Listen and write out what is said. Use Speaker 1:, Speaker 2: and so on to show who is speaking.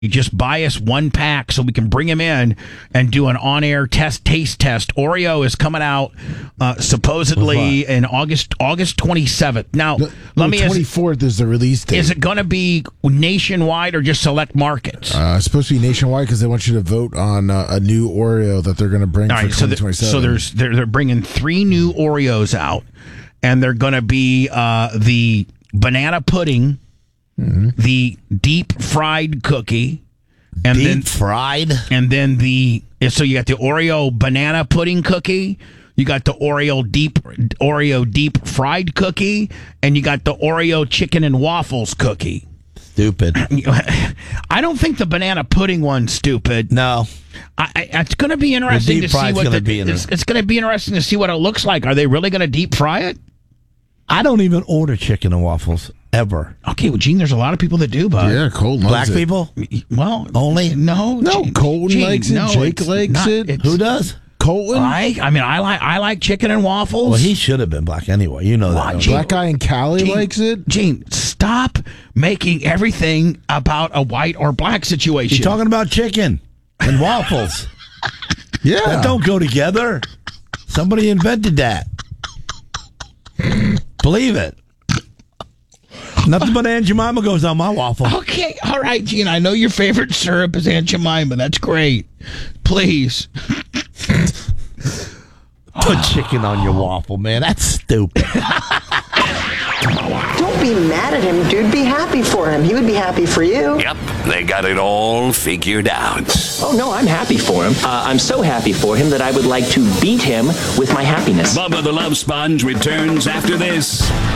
Speaker 1: You just buy us one pack so we can bring him in and do an on-air taste test. Oreo is coming out supposedly in August 27th. Now, let me ask,
Speaker 2: 24th is the release date.
Speaker 1: is it going to be nationwide or just select markets?
Speaker 2: It's supposed to be nationwide because they want you to vote on a new Oreo that they're going to bring for 2027.
Speaker 1: So they're bringing 3 new Oreos out, and they're going to be the banana pudding, the deep fried cookie, and then
Speaker 3: fried,
Speaker 1: and then so you got the Oreo banana pudding cookie, you got the Oreo deep fried cookie, and you got the Oreo chicken and waffles cookie.
Speaker 3: Stupid.
Speaker 1: I don't think the banana pudding one's stupid.
Speaker 3: No.
Speaker 1: It's going to be interesting to see what it's going to be interesting to see what it looks like. Are they really going to deep fry it?
Speaker 3: I don't even order chicken and waffles ever.
Speaker 1: Okay, well, Gene, there's a lot of people that do, bud.
Speaker 2: Yeah, Colton
Speaker 3: Black
Speaker 2: loves it.
Speaker 3: people?
Speaker 1: Well,
Speaker 3: only?
Speaker 1: No,
Speaker 2: Colton likes it. Jake likes it.
Speaker 3: Who does?
Speaker 2: Colton.
Speaker 1: I like chicken and waffles.
Speaker 3: Well, he should have been black anyway. You know that.
Speaker 1: Gene,
Speaker 2: Black guy in Cali likes it.
Speaker 1: Gene, stop making everything about a white or black situation.
Speaker 3: You're talking about chicken and waffles.
Speaker 2: Yeah.
Speaker 3: That don't go together. Somebody invented that. Believe it. Nothing but Aunt Jemima goes on my waffle.
Speaker 1: Okay, all right, Gene. I know your favorite syrup is Aunt Jemima. That's great. Please.
Speaker 3: Put chicken on your waffle, man. That's stupid.
Speaker 4: Don't be mad at him, dude. Be happy for him. He would be happy for you.
Speaker 5: Yep, they got it all figured out.
Speaker 6: Oh, no, I'm happy for him. I'm so happy for him that I would like to beat him with my happiness.
Speaker 5: Bubba the Love Sponge returns after this.